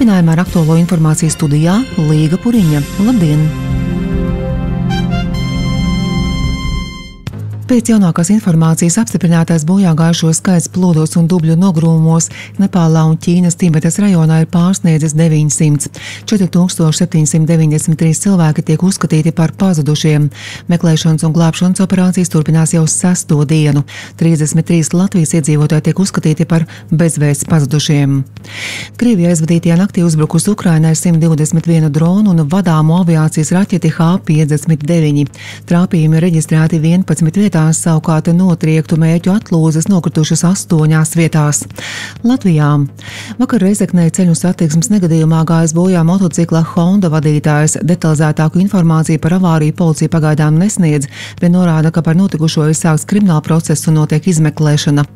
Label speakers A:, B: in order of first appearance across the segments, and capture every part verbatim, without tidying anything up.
A: Turpinājumā ar aktuālo informāciju studijā Līga Puriņa. Labdien! Pēc jaunākās informācijas apstiprinātais bojāgājušo skaits plūdos un dubļu nogrūmos Nepālā un Ķīnas Tibetas rajonā ir pārsniedzis deviņsimt. četri tūkstoši septiņi simti deviņdesmit trīs cilvēki tiek uzskatīti par pazudušiem. Meklēšanas un glābšanas operācijas turpinās jau sesto dienu. trīsdesmit trīs Latvijas iedzīvotāji tiek uzskatīti par bezvēsts pazudušiem. Krievija aizvadītajā naktī uzbrukusi Ukrainai simt divdesmit vienu dronu un vadāmo aviācijas raķeti H piecdesmit deviņi. Trāpījumi reģistrēti vienpadsmit vietās. Savukārt notriektu mērķu atlūzes nokritušas astoņās vietās. Latvijā vakar Reizeknē ceļu satiksmes negadījumā gājis bojā motocikla Honda vadītājs. Detalizētāku informāciju par avāriju policija pagaidām nesniedz, bet norāda, ka par notikušo ir sākts krimināla process un notiek izmeklēšana.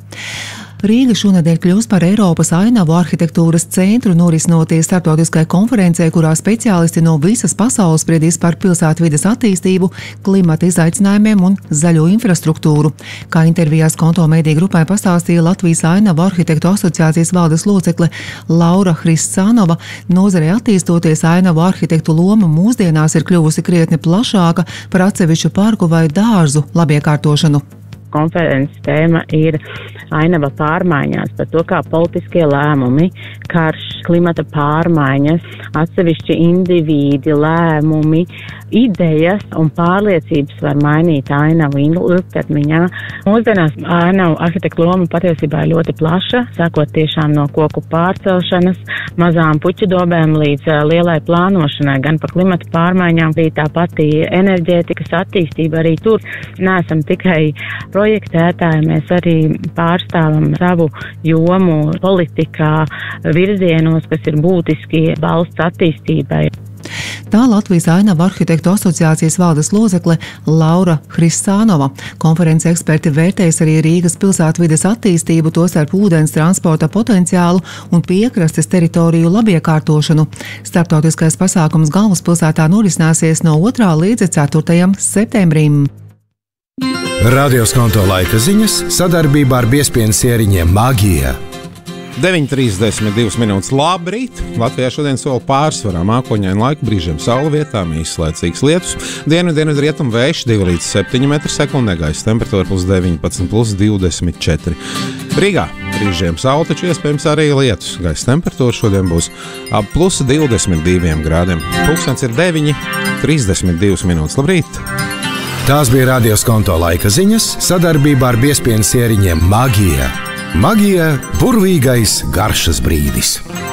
A: Rīga šonedēļ kļūs par Eiropas ainavu arhitektūras centru, norisinoties starptautiskai konferencē, kurā speciālisti no visas pasaules spriedīs par pilsētvides attīstību, klimata izaicinājumiem un zaļo infrastruktūru. Kā intervijās Konto mediju grupai pastāstīja Latvijas ainavu arhitektu asociācijas valdes locekle Laura Hristsānova, nozarei attīstoties ainavu arhitektu loma mūsdienās ir kļuvusi krietni plašāka par atsevišķu parku vai dārzu labiekārtošanu.
B: Konferences tēma ir ainava pārmaiņās, par to, kā politiskie lēmumi, karš, klimata pārmaiņas, atsevišķi indivīdi, lēmumi, idejas un pārliecības var mainīt ainavu ilgtermiņā. Mūsdienās ainavu arhitektu loma patiesībā ir ļoti plaša, sākot tiešām no koku pārcelšanas, mazām puķidobēm līdz lielai plānošanai, gan par klimata pārmaiņām, arī tā pati enerģētikas attīstība arī tur. Neesam tikai projektētāji, mēs arī pārstāvam savu jomu politikā, virzienos, kas ir būtiski valsts attīstībai.
A: Tā Latvijas ainavu arhitektu asociācijas valdes locekle Laura Hristsānova. Konferences eksperti vērtēs arī Rīgas pilsētvides attīstību, tostarp ūdens transporta potenciālu un piekrastes teritoriju labiekārtošanu. Starptautiskais pasākums galvaspilsētā norisināsies no otrā līdz ceturtajam septembrim.
C: Radios Konto laika ziņas sadarbībā ar biezpienas ieriņiem Magija.
D: deviņi trīsdesmit divas minūtes. Labrīt! Latvijā šodien sola pārsvarā mākoņainu laiku, brīžiem saule vietām, īslaicīgs lietus. Dienu dienvidu rietumu vējš divi līdz septiņi metri sekundē, gaisa temperatūra plus deviņpadsmit, plus divdesmit četri. Rīgā brīžiem saule, taču iespējams arī lietus. Gaisa temperatūra šodien būs ap plus divdesmit diviem grādiem. Pulkstens ir deviņi trīsdesmit divas minūtes. Labrīt!
C: Tās bija Radios Konto laika ziņas sadarbībā ar biezpienas ieriņiem Magija. Magija – burvīgais garšas brīdis.